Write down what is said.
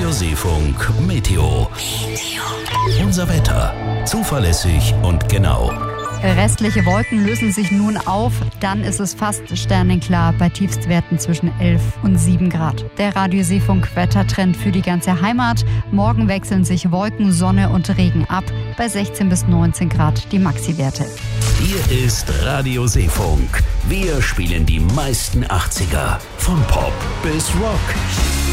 Radiosefunk Meteo. Unser Wetter. Zuverlässig und genau. Restliche Wolken lösen sich nun auf, dann ist es fast sternenklar bei Tiefstwerten zwischen 11 und 7 Grad. Der Radiosefunk-Wettertrend für die ganze Heimat. Morgen wechseln sich Wolken, Sonne und Regen ab. Bei 16 bis 19 Grad die Maxi-Werte. Hier ist Radiosefunk. Wir spielen die meisten 80er. Von Pop bis Rock.